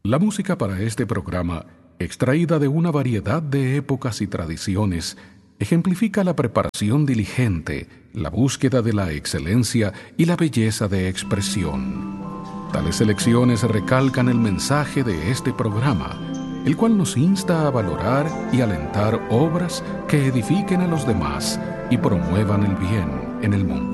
La música para este programa, extraída de una variedad de épocas y tradiciones, ejemplifica la preparación diligente, la búsqueda de la excelencia y la belleza de expresión. Tales selecciones recalcan el mensaje de este programa, el cual nos insta a valorar y alentar obras que edifiquen a los demás y promuevan el bien en el mundo.